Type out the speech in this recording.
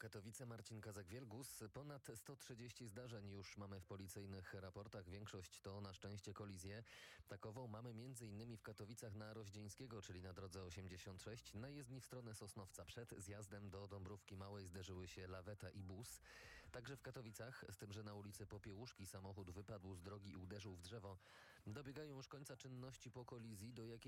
Katowice, Marcin Kazak-Wielgus. Ponad 130 zdarzeń już mamy w policyjnych raportach. Większość to na szczęście kolizje. Takową mamy m.in. w Katowicach na Rozdzieńskiego, czyli na drodze 86. Na jezdni w stronę Sosnowca. Przed zjazdem do Dąbrówki Małej zderzyły się laweta i bus. Także w Katowicach, z tym, że na ulicy Popiełuszki samochód wypadł z drogi i uderzył w drzewo. Dobiegają już końca czynności po kolizji, do jakiej